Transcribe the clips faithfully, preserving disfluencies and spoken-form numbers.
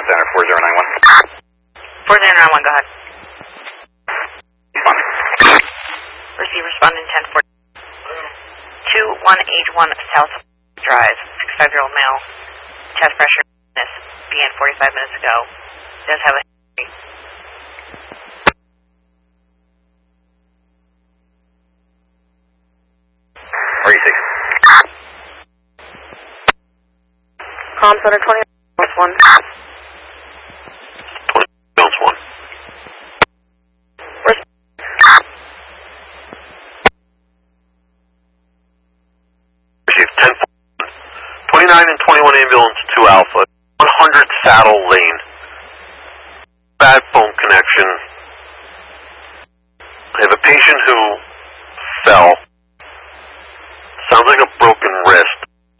Center four zero nine one. four zero nine one, go ahead. Respond. Receive respondent ten forty. two one eight one South Drive, sixty-five-year-old male. Chest pressure began forty-five minutes ago. Does have a history. thirty-six. Comm Center twenty plus one. twenty bounce one. Receive ten. twenty-nine and twenty-one ambulance two Alpha. one hundred Saddle Lane. Bad phone connection. I have a patient who fell. Sounds like a broken wrist.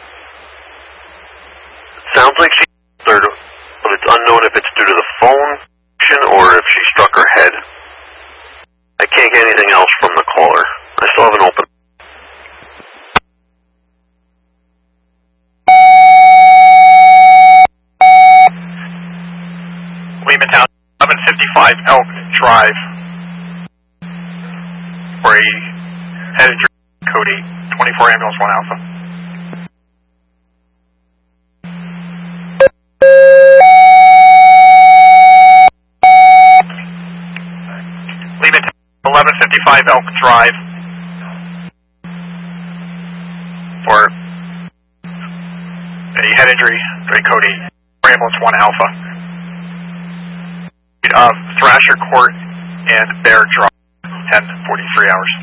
Sounds like she hurt, but it's unknown if it's due to the phone or if she struck her head. I can't get anything else from the caller. I still have an open. Lehmantown, eleven fifty-five Elk Drive. For a head injury, Cody, twenty-four ambulance one Alpha. Lehmantown, eleven fifty-five Elk Drive. For a head injury, for a Cody, ambulance one Alpha. Of Thrasher Court and Bear Drive, ten forty-three hours.